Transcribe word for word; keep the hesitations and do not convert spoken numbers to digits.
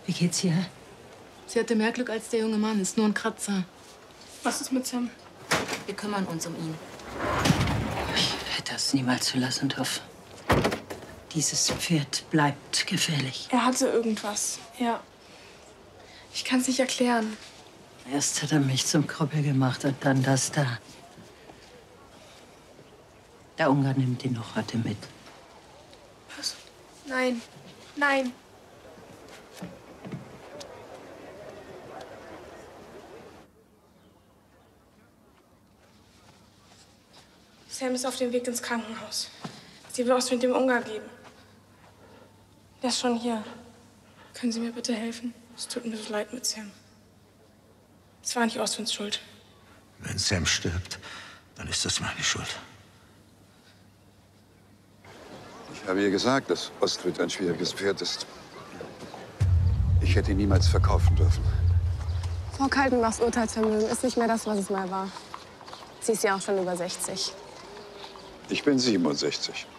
Wie geht's ihr? Sie hatte mehr Glück als der junge Mann. Ist nur ein Kratzer. Was ist mit Sam? Wir kümmern uns um ihn. Ich hätte das niemals zulassen dürfen. Dieses Pferd bleibt gefährlich. Er hatte irgendwas, ja. Ich kann es nicht erklären. Erst hat er mich zum Krüppel gemacht und dann das da. Der Ungar nimmt ihn noch heute mit. Was? Nein, nein. Sam ist auf dem Weg ins Krankenhaus. Sie will was mit dem Ungar geben. Der ist schon hier. Können Sie mir bitte helfen? Es tut mir so leid mit Sam. Es war nicht Ostwinds Schuld. Wenn Sam stirbt, dann ist das meine Schuld. Ich habe ihr gesagt, dass Ostwind ein schwieriges Pferd ist. Ich hätte ihn niemals verkaufen dürfen. Frau Kaltenbachs Urteilsvermögen ist nicht mehr das, was es mal war. Sie ist ja auch schon über sechzig. Ich bin siebenundsechzig.